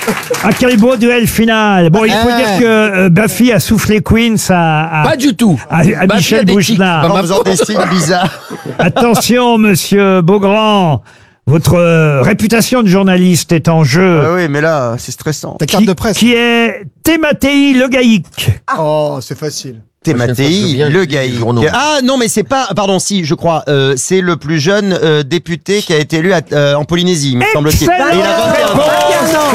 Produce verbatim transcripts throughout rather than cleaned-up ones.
Ah, quel beau duel final. Bon, il faut Ah. dire que euh, Baffy a soufflé Queens à, à, Pas du tout. à, à Baffy a Michel des Bougenat. tics. En faisant des signes bizarres. Attention, monsieur Beaugrand. Votre euh, réputation de journaliste est en jeu. Ah oui, mais là, c'est stressant. Ta carte de presse. Qui est Thématéi Le Gaïc. Oh, c'est facile. Thématéi, le Gaïc. Ah non, mais c'est pas. Pardon, si, je crois. Euh, c'est le plus jeune euh, député qui a été élu à- euh, en Polynésie, me semble-t-il. Excellente Et il a vingt et un ans.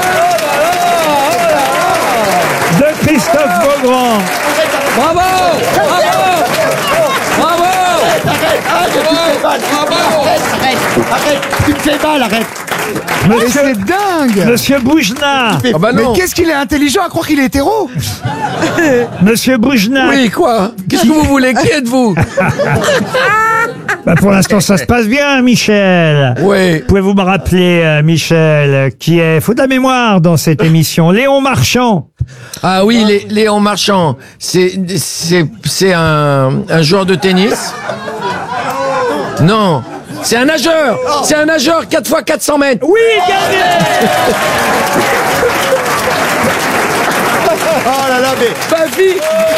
de Christophe Beaugrand. Bravo. Bravo. Bravo. Arrête, tu me fais mal, arrête. Mais Monsieur, c'est dingue. monsieur Bougenat. Ah bah Mais non. qu'est-ce qu'il est intelligent à croire qu'il est hétéro. Monsieur Bougenat. Oui, quoi? Qu'est-ce que vous voulez? Qui êtes-vous? Bah, pour l'instant, ça se passe bien, Michel. Oui. Pouvez-vous me rappeler, euh, Michel, qui est, faut de la mémoire dans cette émission, Léon Marchand. Ah oui, Lé- Léon Marchand. C'est, c'est, c'est un, un joueur de tennis. Non. C'est un nageur. C'est un nageur quatre fois quatre cents mètres. Oui, gagné. Oh là là, mais. Baffy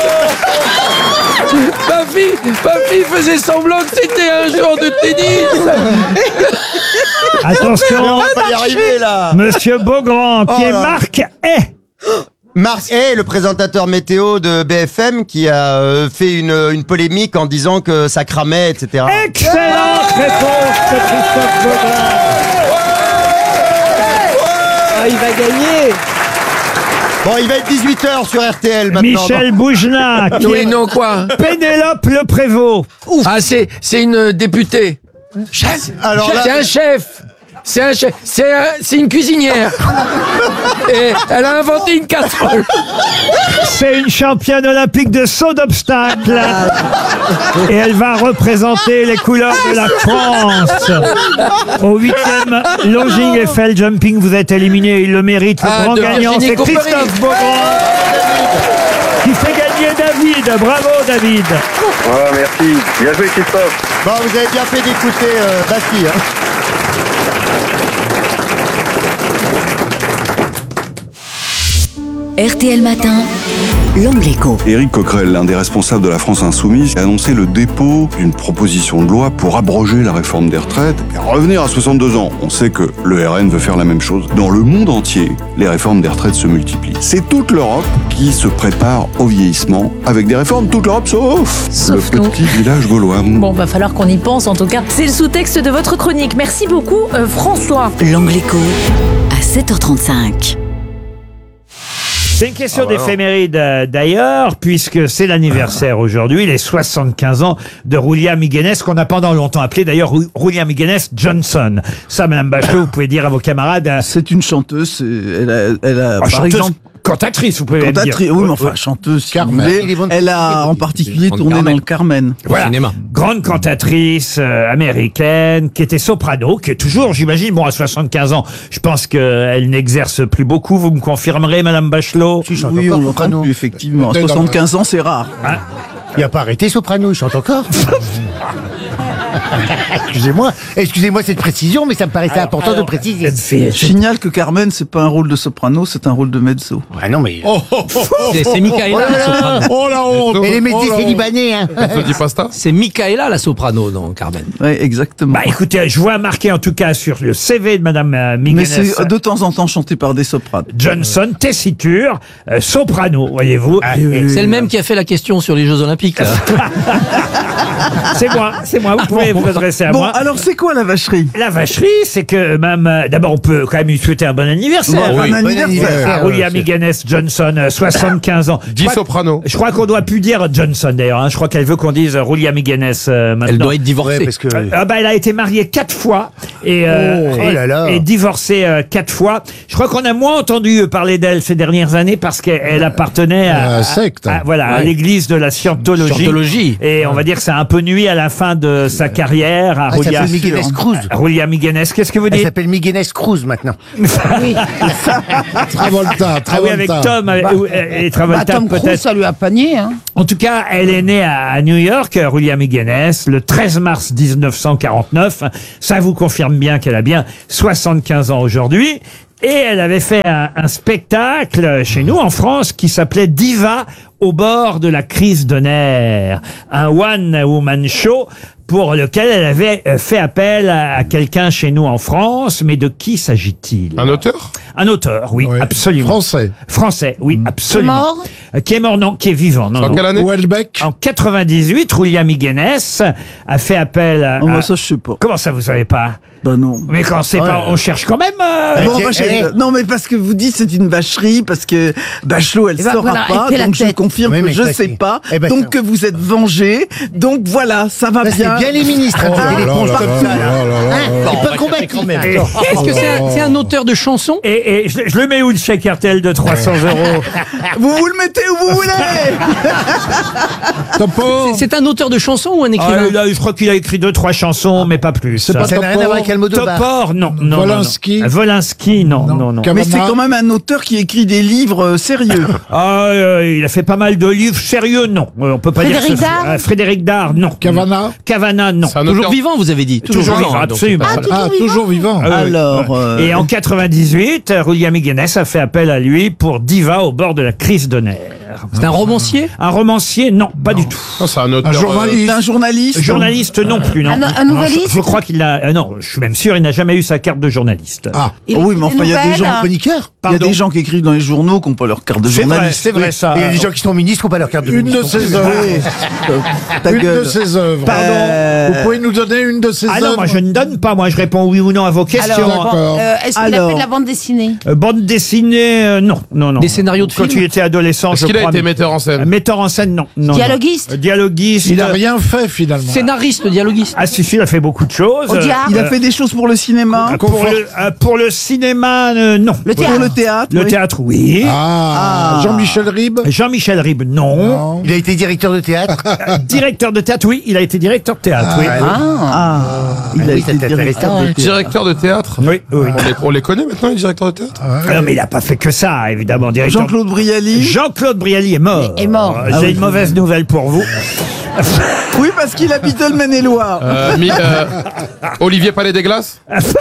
Baffy Baffy faisait semblant que c'était un joueur de tennis. Attention, On va pas y arriver, là. monsieur Beaugrand, qui Oh est là. Marc Hay. Marc Hay, le présentateur météo de B F M, qui a euh, fait une, une polémique en disant que ça cramait, et cetera. Excellente réponse de Christophe Beaugrand. Ah, il va gagner. Bon, il va être dix-huit heures sur R T L maintenant. Michel Bougenat, qui Oui, est non, quoi? Pénélope Le Prévost. Ah, c'est, c'est une députée. Alors là- C'est un chef. C'est un chef. C'est un- c'est une cuisinière. Et elle a inventé une casserole. C'est une championne olympique de saut d'obstacle. Et elle va représenter les couleurs de la France. Au huitième Longing Eiffel Jumping, vous êtes éliminé. Il le mérite. Le Ah, grand de gagnant, Virginie c'est Coupery. Christophe Beaugrand. Qui fait gagner David. Bravo, David. Ah, merci. Bien joué, Christophe. Bon, vous avez bien fait d'écouter euh, Baffy, hein. R T L Matin, l'Angle Écho. Éric Coquerel, l'un des responsables de la France Insoumise, a annoncé le dépôt d'une proposition de loi pour abroger la réforme des retraites et revenir à soixante-deux ans. On sait que le R N veut faire la même chose. Dans le monde entier, les réformes des retraites se multiplient. C'est toute l'Europe qui se prépare au vieillissement avec des réformes, toute l'Europe sauf, Sauf le nous. petit village gaulois. Bon, va falloir qu'on y pense en tout cas. C'est le sous-texte de votre chronique. Merci beaucoup, euh, François. L'Angle Écho, à sept heures trente-cinq. C'est une question d'éphéméride euh, d'ailleurs, puisque c'est l'anniversaire aujourd'hui, les soixante-quinze ans de Roulia Miguenes, qu'on a pendant longtemps appelé d'ailleurs Rou- Roulia Miguenes Johnson. Ça, Madame Bachelot, vous pouvez dire à vos camarades... euh, C'est une chanteuse, c'est- elle a, elle a oh, par chanteuse, exemple, cantatrice, vous pouvez même dire. cantatrice, oui, mais enfin, chanteuse, si vous Carmen. voulez. Il est bon de Elle a critiquer. en particulier Dans le tourné Carmen. dans le Carmen. Voilà. cinéma. Grande cantatrice euh, américaine, qui était soprano, qui est toujours, j'imagine, bon, à soixante-quinze ans, je pense qu'elle n'exerce plus beaucoup. Vous me confirmerez, Madame Bachelot? Oui, on l'entend plus, effectivement. À Dans- soixante-quinze ans, c'est rare. Il n'a pas arrêté soprano, il chante encore. Excusez-moi, excusez-moi cette précision, mais ça me paraissait important de préciser. Je signale que Carmen, c'est pas un rôle de soprano, c'est un rôle de mezzo. Ah non, mais. C'est Michaela, la soprano. Oh la honte. Et les métiers, c'est libanais, hein. C'est Michaela, la soprano, dans Carmen. Oui, exactement. Bah écoutez, je vois marqué en tout cas sur le C V de Madame euh, Mais Miguenes c'est de temps en temps chanté par des sopranes. Johnson, tessiture, euh, soprano, voyez-vous. C'est le même qui a fait la question sur les Jeux Olympiques, là. C'est moi, c'est moi, vous pouvez vous adresser à Bon, moi. alors c'est quoi la vacherie? La vacherie, c'est que même, euh, d'abord on peut quand même lui souhaiter un bon anniversaire. Bon, un Bon anniversaire. anniversaire. À Roulia Miguenes Johnson, euh, soixante-quinze ans. Je crois- soprano. Je crois qu'on doit plus dire Johnson d'ailleurs. hein. Je crois qu'elle veut qu'on dise Roulia Miguenes euh, maintenant. Elle doit être divorcée. Ouais, parce que. Euh, ah bah, elle a été mariée quatre fois et, euh, Oh, et, oh là là. et divorcée euh, quatre fois. Je crois qu'on a moins entendu parler d'elle ces dernières années parce qu'elle elle appartenait à, À la secte. à- voilà, à l'église de la scientologie. Scientologie. Et on va dire que ça a un peu nuit à la fin de sa carrière à Ah, ça Roulia, s'appelle Miguenes Cruz. Roulia Miguenes. Qu'est-ce que vous Elle dites? s'appelle Miguenes Cruz maintenant. Travolta, Ah oui, avec Tom, avec- ou- et, et Travolta Tom Cruise, peut-être. ça lui a panier, hein. En tout cas, elle est née à New York, Roulia Miguenès, le treize mars mille neuf cent quarante-neuf. Ça vous confirme bien qu'elle a bien soixante-quinze ans aujourd'hui. Et elle avait fait un, un spectacle chez nous en France qui s'appelait Diva au bord de la crise de nerfs. Un one-woman show pour lequel elle avait fait appel à, à quelqu'un chez nous en France. Mais de qui s'agit-il? Un auteur? Un auteur, oui, Oui. absolument. Français. Français, oui, absolument. Qui est mort Euh, Qui est mort, non, qui est vivant. Non, En non. quelle année? Houellebecq. En quatre-vingt-dix-huit, Roulia Miguenès a fait appel à... Oh, moi, à- ça, je sais pas. Comment ça, vous savez pas? Bah non. Mais quand c'est Ouais. pas... On cherche quand même... euh, Bon, Ok, moi, j'ai- eh. non, mais parce que vous dites c'est une vacherie, parce que Bachelot, elle Eh ben, saura voilà, pas, elle fait la donc je tête. confirme Oui, que mais je ça, sais c'est- pas, Eh ben, donc ça- que vous êtes vengé, donc voilà, ça va Ça, c'est bien. bien les ministres, hein, Oh qui là faisaient là l'éponge là comme là ça, là là. là là Hein, là. c'est pas combattu. Et, Est-ce que c'est un, c'est un auteur de chansons? et, et je, je le mets où, le chèque R T L de trois cents euros? Vous vous le mettez où vous voulez. C'est- C'est un auteur de chansons ou un Ah, écrivain? là, je crois qu'il a écrit deux, trois chansons, mais pas plus. C'est pas Ça n'a rien à voir avec Almodovar. Topor, non, non. Volinsky. non, non. Volinsky, non, non, non. Mais c'est quand même un auteur qui écrit des livres euh, sérieux. Ah, euh, il a fait pas mal de livres sérieux, non. Euh, on peut pas Frédéric dire. que ce- Dard euh, Frédéric Dard, non. Cavana. Cavana, non. C'est un Toujours auteur. vivant, vous avez dit. Toujours, Toujours vivant, vivant, hein, donc absolument. c'est pas- Ah, toujours vivant. vivant. Ah oui, Alors, ouais. euh, Et en quatre-vingt-dix-huit, Roulia Miguenès a fait appel à lui pour Diva au bord de la crise de nerfs. C'est un romancier? Un romancier, non, pas du tout. Non, c'est un auteur. un journaliste. euh, Un journaliste. Journaliste, non plus, non. Un- un Non, nouvelliste je, je crois qu'il a. euh, non, je suis même sûr, il n'a jamais eu sa carte de journaliste. Ah, Il oui, écrit mais enfin, des il y a des nouvelles, gens hein. Chroniqueur. Il y a Pardon. des gens qui écrivent dans les journaux qui n'ont pas leur carte de C'est vrai, journaliste. c'est vrai ça. Et il y a des gens qui sont ministres qui n'ont pas leur carte de Une ministre. de ses non plus. œuvres. Ta Une gueule. de ses œuvres. Pardon. Euh, Vous pouvez nous donner une de ses Ah œuvres? non, moi je ne donne pas, moi je réponds oui ou non à vos questions. Alors, D'accord. euh, est-ce qu'il a Alors. fait de la bande dessinée? Euh, bande dessinée, euh, non, non, non. Des scénarios de Quand films il était adolescent, Est-ce je qu'il a crois. été mais- metteur en Euh, scène? Metteur en scène, non. non Dialoguiste non. Euh, Dialoguiste. Il n'a rien fait finalement. Scénariste, dialoguiste. Ah si, si, il a fait beaucoup de choses. Au diable. Il Euh, a fait des choses pour le cinéma. euh, pour, le, euh, pour le cinéma, euh, non. Le Pour théâtre. le théâtre. Le oui. théâtre, oui. Ah, Jean-Michel Ribes. Jean-Michel Ribes, non. Il a été directeur de théâtre. Euh, directeur de théâtre, oui. Il a été directeur de théâtre, oui. Ah, il a oui, été ça t'intéresse directeur pas. de théâtre. Directeur de théâtre? Oui, oui. On les, on les connaît maintenant, les directeurs de théâtre? Ah non, mais il n'a pas fait que ça, évidemment. Directeur... Jean-Claude Brialy. Jean-Claude Brialy est mort. Est mort. Euh, J'ai Ah oui. une mauvaise nouvelle pour vous. Oui, parce qu'il habitait le Maine-et-Loire. Euh, mi- euh, Olivier Palais des Glaces?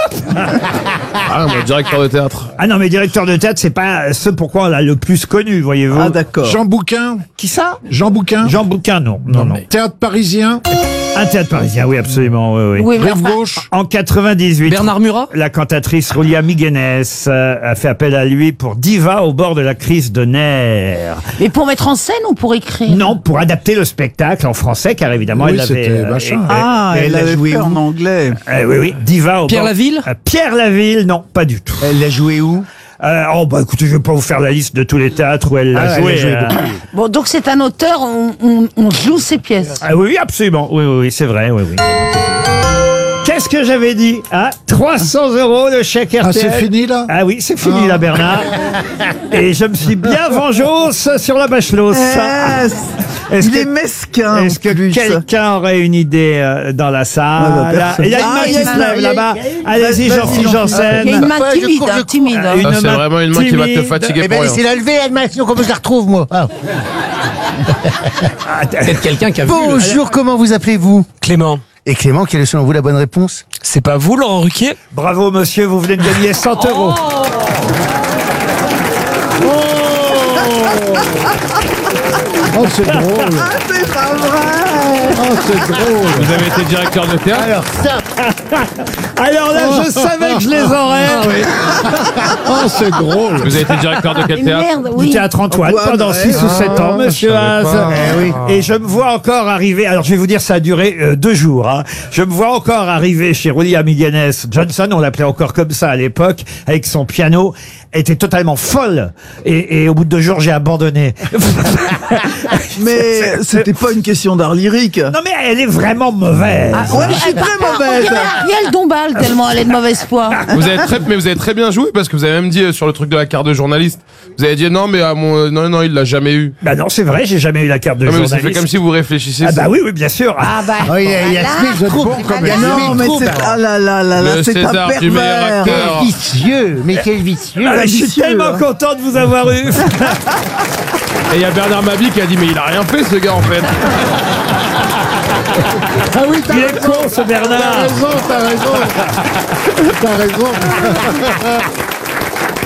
Ah, moi, directeur de théâtre. Ah non, mais directeur de théâtre, c'est pas ce pourquoi on l'a le plus connu, voyez-vous. Ah, d'accord. Jean Bouquin. Qui ça? Jean Bouquin. Jean Bouquin, non. Non, non. Théâtre parisien. Un théâtre parisien, oui, absolument, oui, oui. Oui, mais Rive enfin, gauche. En quatre-vingt-dix-huit, Bernard Murat? la cantatrice Roulia Miguenès euh, a fait appel à lui pour Diva au bord de la crise de nerfs. mais pour mettre en scène ou pour écrire? Non, pour adapter le spectacle en français, car évidemment, Oui, elle l'avait... c'était machin. euh, Ah, et- et- elle l'a avait joué fait où en anglais. Eh oui, oui, Diva au Pierre bord- Laville? Euh, Pierre Laville, non, pas du tout. Elle l'a joué où? Euh, oh, bah écoutez, je vais pas vous faire la liste de tous les théâtres où elle l'a Ah, elle joué. a joué euh. beaucoup. Bon, donc c'est un auteur, on, on- on joue ses pièces. Ah oui, absolument. Oui, oui, oui, c'est vrai, oui, oui. Qu'est-ce que j'avais dit? Ah, trois cents euros de chèque R T L. Ah, c'est fini là? Ah oui, c'est fini Ah. là, Bernard. Et je me suis bien vengeance sur la Bachelot. Eh, Est-ce il que- est mesquin. Est-ce que en plus. quelqu'un aurait une idée euh, dans la salle? Ah, bah, personne. Il y a une Ah, main il y qui a se une main, lève il y a- là-bas. il y a- Allez-y, Vas-y, Jean-Philippe Jean-Philippe. Janssen. Il y a une main Ouais, je timide, cours, je hein, cours. timide. hein. Une Ah, c'est main vraiment une main qui va te timide. fatiguer Eh pour ben, rien. laissez-la lever, elle m'a- sinon comment je la retrouve, moi? Ah. Peut-être quelqu'un qui a vu. Bonjour, comment vous appelez-vous? Clément, Et Clément, quelle est selon vous la bonne réponse? c'est pas vous, Laurent Ruquier? Bravo, monsieur, vous venez de gagner cent euros. Oh, c'est drôle. Ah, c'est pas vrai. Oh, c'est drôle. Vous avez été directeur de théâtre? Alors ça, Alors là, je savais que je les aurais. Oh, c'est drôle. Vous avez été directeur de quel Une théâtre? merde, Du oui. théâtre Antoine Antoine, pendant ouais. six ou sept ans, monsieur je savais Haas. pas. Eh oui. Et je me vois encore arriver, alors je vais vous dire, ça a duré euh, deux jours. Hein. Je me vois encore arriver chez Roulia Miguenès. Johnson, on l'appelait encore comme ça à l'époque, avec son piano. Elle était totalement folle. Et, et au bout de deux jours, j'ai abandonné. Mais c'était pas une question d'art lyrique. Non mais elle est vraiment mauvaise. Ah, Ouais, je suis très On mauvaise. dirait Ariel Dombal, tellement elle est de mauvaise foi. Vous avez très, mais vous avez très bien joué parce que vous avez même dit euh, sur le truc de la carte de journaliste. Vous avez dit non, mais à mon, euh, non, non, il l'a jamais eu. Bah non, c'est vrai, j'ai jamais eu la carte de Non, mais vous journaliste. fait comme si vous réfléchissiez. Ah bah oui, oui, bien sûr. Ah bah, Oh, il y a, il y a voilà. Smith Troupe, bon comme il y a Non, Smith mais Troupe, c'est alors. ah là là là là, Le c'est un César du meilleur pervers. acteur. Quel vicieux, mais quel vicieux. Ah, je suis vicieux, tellement hein. content de vous avoir eu. Et il y a Bernard Mabie qui a dit dit, mais il a rien fait ce gars en fait. Ah oui, t'as Il est raison. con, ce Bernard. T'as raison, t'as raison. T'as raison.